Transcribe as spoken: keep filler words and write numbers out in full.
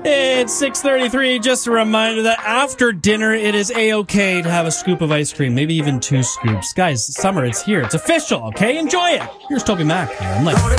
It's six thirty-three. Just a reminder that after dinner, it is A-okay to have a scoop of ice cream, maybe even two scoops. Guys, summer, it's here. It's official, okay? Enjoy it. Here's Toby Mac. You're on Life.